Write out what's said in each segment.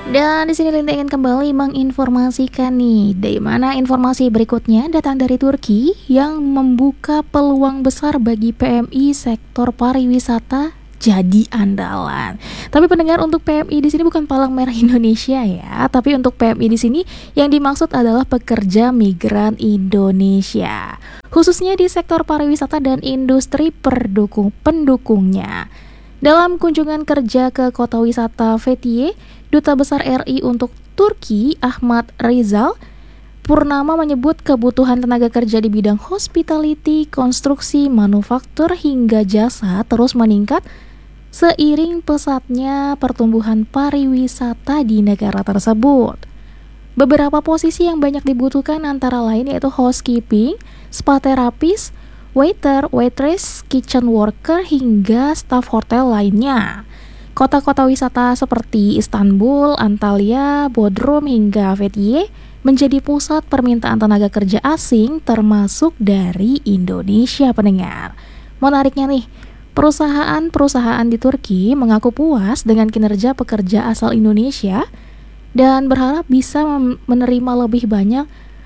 Dan di sini Linda ingin kembali menginformasikan nih, di mana informasi berikutnya datang dari Turki yang membuka peluang besar bagi PMI sektor pariwisata jadi andalan. Tapi pendengar, untuk PMI di sini bukan palang merah Indonesia ya, tapi untuk PMI di sini yang dimaksud adalah pekerja migran Indonesia, khususnya di sektor pariwisata dan industri pendukungnya. Dalam kunjungan kerja ke kota wisata Fethiye, Duta Besar RI untuk Turki, Ahmad Rizal Purnama menyebut kebutuhan tenaga kerja di bidang hospitality, konstruksi, manufaktur, hingga jasa terus meningkat seiring pesatnya pertumbuhan pariwisata di negara tersebut. Beberapa posisi yang banyak dibutuhkan antara lain yaitu housekeeping, spa terapis, waiter, waitress, kitchen worker, hingga staf hotel lainnya. Kota-kota wisata seperti Istanbul, Antalya, Bodrum, hingga Fethiye menjadi pusat permintaan tenaga kerja asing termasuk dari Indonesia, pendengar. Menariknya nih, perusahaan-perusahaan di Turki mengaku puas dengan kinerja pekerja asal Indonesia dan berharap bisa menerima lebih banyak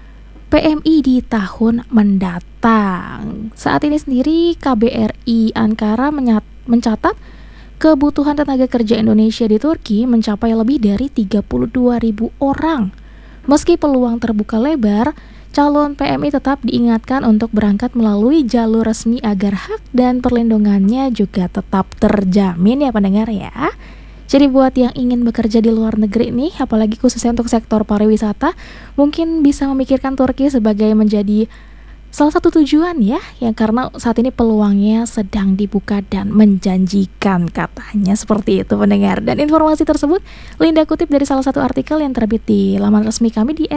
PMI di tahun mendatang. Saat ini sendiri KBRI Ankara mencatat kebutuhan tenaga kerja Indonesia di Turki mencapai lebih dari 32.000 orang. Meski peluang terbuka lebar, calon PMI tetap diingatkan untuk berangkat melalui jalur resmi agar hak dan perlindungannya juga tetap terjamin ya pendengar ya. Jadi buat yang ingin bekerja di luar negeri nih, apalagi khususnya untuk sektor pariwisata, mungkin bisa memikirkan Turki sebagai menjadi salah satu tujuan ya, yang karena saat ini peluangnya sedang dibuka dan menjanjikan, katanya seperti itu pendengar. Dan informasi tersebut Linda kutip dari salah satu artikel yang terbit di laman resmi kami di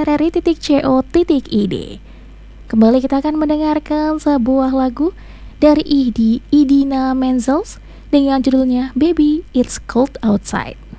rri.co.id. Kembali kita akan mendengarkan sebuah lagu dari Idina Menzel dengan judulnya Baby It's Cold Outside.